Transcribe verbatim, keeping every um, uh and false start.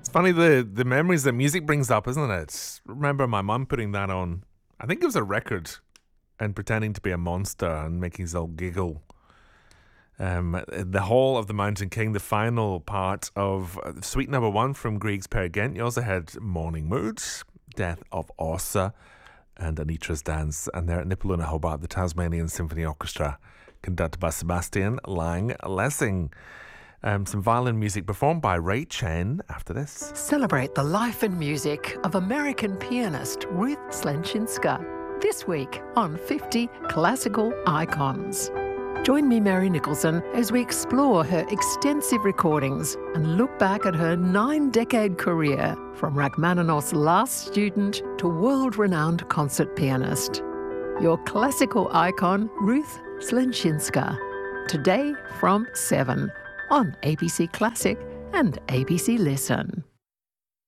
funny the the memories that music brings up, isn't it? Remember my mum putting that on. I think it was a record, and pretending to be a monster and making us all giggle. Um, the Hall of the Mountain King, the final part of Suite Number One from Grieg's Peer Gynt. You also had Morning Moods, Death of Ossa, and Anitra's Dance. And there at Nipaluna Hobart, the Tasmanian Symphony Orchestra, conducted by Sebastian Lang Lessing. Um, some violin music performed by Ray Chen after this. Celebrate the life and music of American pianist Ruth Slenczynska this week on fifty Classical Icons. Join me, Mary Nicholson, as we explore her extensive recordings and look back at her nine-decade career from Rachmaninoff's last student to world-renowned concert pianist. Your classical icon, Ruth Slenczynska. Today from seven on A B C Classic and A B C Listen.